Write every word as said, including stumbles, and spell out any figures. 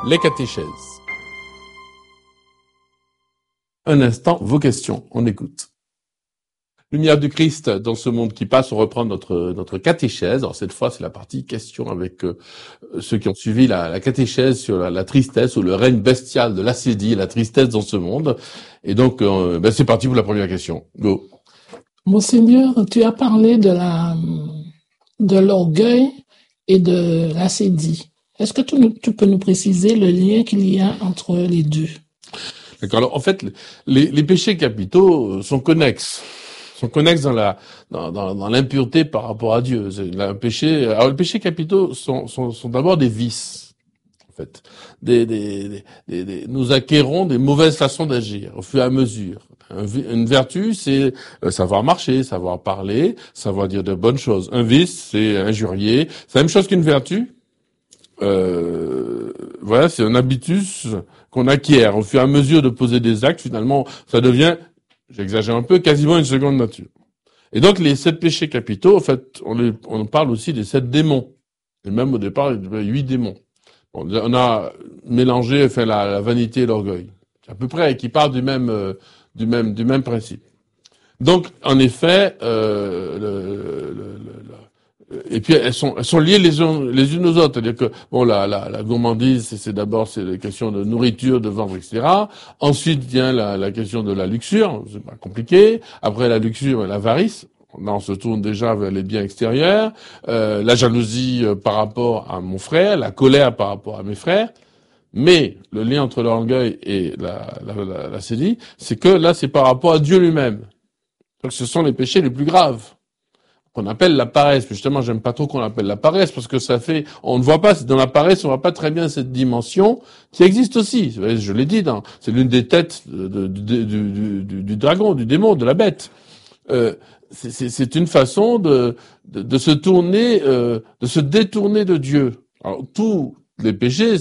Les catéchèses. Un instant, vos questions, on écoute. Lumière du Christ dans ce monde qui passe, on reprend notre notre catéchèse. Alors cette fois, c'est la partie question avec euh, ceux qui ont suivi la, la catéchèse sur la, la tristesse ou le règne bestial de l'acédie, la tristesse dans ce monde. Et donc, euh, ben c'est parti pour la première question. Go. Monseigneur, tu as parlé de la de l'orgueil et de l'acédie. Est-ce que tu, nous, tu peux nous préciser le lien qu'il y a entre les deux? D'accord. Alors, en fait, les, les péchés capitaux sont connexes. sont connexes dans la dans, dans, dans l'impureté par rapport à Dieu. C'est un péché. Alors, les péchés capitaux sont sont, sont d'abord des vices. En fait, des, des, des, des, des nous acquérons des mauvaises façons d'agir au fur et à mesure. Un, une vertu, c'est savoir marcher, savoir parler, savoir dire de bonnes choses. Un vice, c'est injurier. C'est la même chose qu'une vertu. Euh, voilà, c'est un habitus qu'on acquiert au fur et à mesure de poser des actes. Finalement, ça devient, j'exagère un peu, quasiment une seconde nature. Et donc, les sept péchés capitaux, en fait, on, les, on parle aussi des sept démons. Et même au départ, il y avait huit démons. Bon, on a mélangé, enfin, la, la vanité et l'orgueil. C'est à peu près, qui parlent du même, euh, du même, du même principe. Donc, en effet, euh, le, le, le, le et puis elles sont, elles sont liées les unes, les unes aux autres. C'est-à-dire que bon, la, la, la gourmandise, c'est, c'est d'abord c'est les questions de nourriture, de ventre, et cetera. Ensuite vient la, la question de la luxure, c'est pas compliqué. Après la luxure, l'avarice. Là, on se tourne déjà vers les biens extérieurs. Euh, la jalousie euh, par rapport à mon frère, la colère par rapport à mes frères. Mais le lien entre l'orgueil et la, la, la, la sédie, c'est que là, c'est par rapport à Dieu lui-même. Donc, ce sont les péchés les plus graves. Qu'on appelle la paresse. Justement, j'aime pas trop qu'on l'appelle la paresse parce que ça fait, on ne voit pas, dans la paresse, on voit pas très bien cette dimension qui existe aussi. Je l'ai dit, dans, c'est l'une des têtes de, de, de, du, du, du dragon, du démon, de la bête. Euh, c'est, c'est, c'est une façon de, de, de se tourner, euh, de se détourner de Dieu. Alors, tous les péchés,